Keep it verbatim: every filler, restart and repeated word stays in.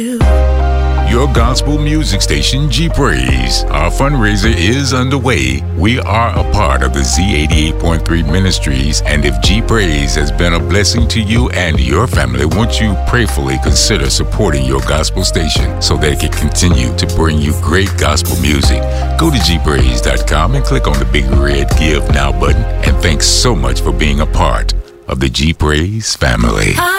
Your gospel music station, G Praise. Our fundraiser is underway. We are a part of the Z eighty-eight point three Ministries, and if G Praise has been a blessing to you and your family, won't you prayerfully consider supporting your gospel station so that it can continue to bring you great gospel music? Go to G praise dot com and click on the big red Give Now button, and thanks so much for being a part of the G Praise family.